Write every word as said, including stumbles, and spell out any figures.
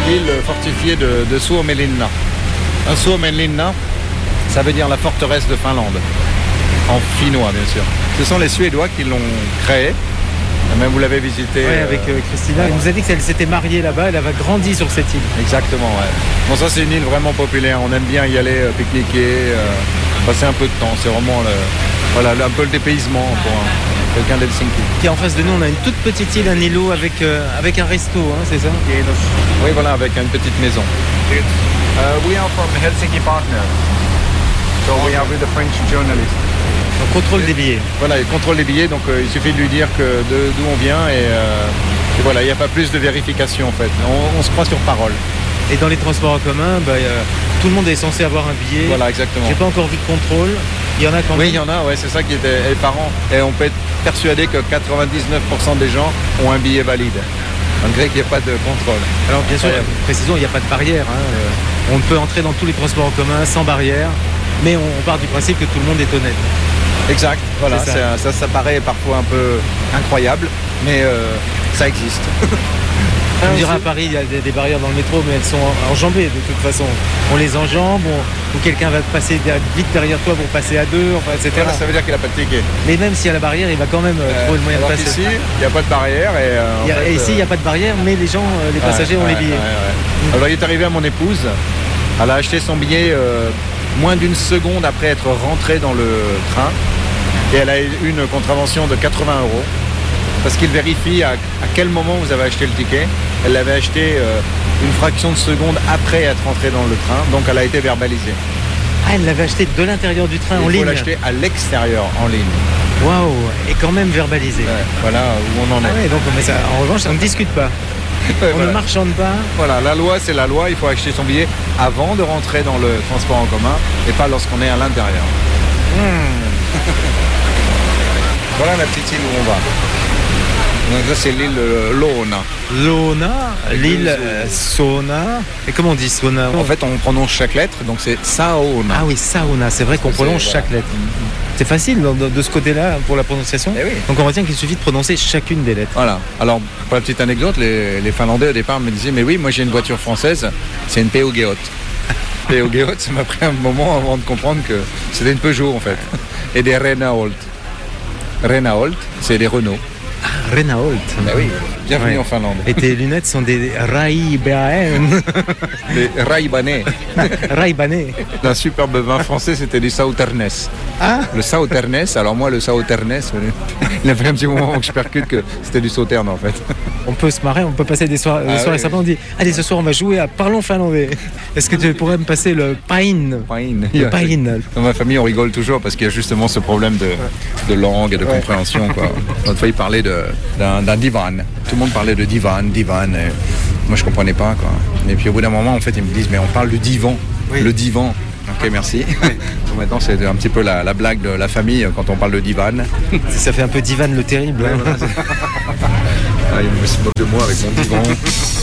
l'île fortifiée de, de Suomenlinna. Un Suomenlinna, ça veut dire la forteresse de Finlande, en finnois bien sûr. Ce sont les Suédois qui l'ont créée. Même vous l'avez visité. Oui, avec euh, Christina. Elle nous a dit qu'elle s'était mariée là-bas, elle avait grandi sur cette île. Exactement, ouais. Bon, ça c'est une île vraiment populaire. On aime bien y aller euh, pique-niquer, euh, passer un peu de temps. C'est vraiment le, voilà, un peu le dépaysement pour un, quelqu'un d'Helsinki. Qui en face de nous, on a une toute petite île, un îlot avec, euh, avec un resto, hein, c'est ça? Oui, voilà, avec une petite maison. Uh, we are from Helsinki Partner. So we are with the French journalist. On contrôle des billets. Voilà, il contrôle les billets, donc euh, il suffit de lui dire que de, d'où on vient et, euh, et voilà, il n'y a pas plus de vérification en fait. On, on se croit sur parole. Et dans les transports en commun, bah, euh, tout le monde est censé avoir un billet. Voilà, exactement. J'ai pas encore vu de contrôle. Il y en a quand même. Oui, il y en a, ouais, c'est ça qui était et par an. Et on peut être persuadé que quatre-vingt-dix-neuf pour cent des gens ont un billet valide, malgré qu'il n'y ait pas de contrôle. Alors bien sûr, Ouais. précisons, il n'y a pas de barrière. Hein. Euh, On peut entrer dans tous les transports en commun sans barrière, mais on, on part du principe que tout le monde est honnête. Exact, voilà, C'est c'est ça. ça. Ça, ça paraît parfois un peu incroyable, mais euh, ça existe. On dirait à Paris, il y a des, des barrières dans le métro, mais elles sont enjambées de toute façon. On les enjambe, on- ou quelqu'un va passer der- vite derrière toi pour passer à deux, enfin, et cetera. Voilà, ça veut dire qu'il n'a pas de ticket. Mais même s'il y a la barrière, il va quand même euh, trouver le moyen de Alors passer. qu'ici, il n'y a pas de barrière et, euh, en Il y a- fait, et ici, il n'y a pas de barrière, mais les gens, euh, les ouais, passagers ont ouais, les billets. ouais, ouais. Alors il est arrivé à mon épouse, elle a acheté son billet euh, moins d'une seconde après être rentrée dans le train et elle a eu une contravention de quatre-vingts euros parce qu'il vérifie à, à quel moment vous avez acheté le ticket. Elle l'avait acheté euh, une fraction de seconde après être rentrée dans le train, donc elle a été verbalisée. Ah, elle l'avait acheté de l'intérieur du train en Il faut ligne. l'acheter à l'extérieur en ligne. Waouh, et quand même verbalisé. Ouais, voilà où on en est. Ah ouais, donc mais ça, en revanche, on ne discute pas. Ouais, On voilà. ne marchande pas. Voilà, la loi c'est la loi, il faut acheter son billet avant de rentrer dans le transport en commun et pas lorsqu'on est à l'intérieur. Voilà la petite île où on va. Donc là c'est l'île euh, Loona. Lona, l'île euh, Sauna. Et comment on dit Sauna? En fait on prononce chaque lettre, donc c'est Saona. Ah oui, Sauna, c'est vrai qu'on C'est- prononce voilà. chaque lettre. C'est facile de, de ce côté-là pour la prononciation. Eh oui. Donc on retient qu'il suffit de prononcer chacune des lettres. Voilà. Alors pour la petite anecdote, les, les Finlandais au départ me disaient mais oui moi j'ai une voiture française, c'est une P O Geot. P O Geot, ça m'a pris un moment avant de comprendre que c'était une Peugeot en fait. Et des Renault. Renault, c'est des Renault. Renault. Ben oui, bienvenue Ouais. en Finlande. Et tes lunettes sont des Ray-Ban. Les Ray-Banais. Ray-Banais. Un superbe vin français, c'était du Sauternes. Ah, Le Sauternes, alors moi le Sauternes, il a fait un petit moment avant que je percute que c'était du Sauterne en fait. on peut se marrer, on peut passer des soirées, des Ah soirées oui, sympas. oui. On dit, allez, ce soir on va jouer à Parlons finlandais. Est-ce que tu pourrais me passer le pain? Fine. Le pain. Dans ma famille, on rigole toujours parce qu'il y a justement ce problème de, de langue et de compréhension. Quoi. L'autre fois, il parlait de- d'un, d'un divan. Tout le monde parlait de divan, divan. Et moi, je comprenais pas. Quoi. Et puis, au bout d'un moment, en fait, ils me disent, mais on parle de divan. Oui. Le divan. Ok, merci. Donc, maintenant, c'est un petit peu la, la blague de la famille quand on parle de divan. Ça fait un peu Divan le terrible. hein. Ah, il me se moque de moi avec mon divan.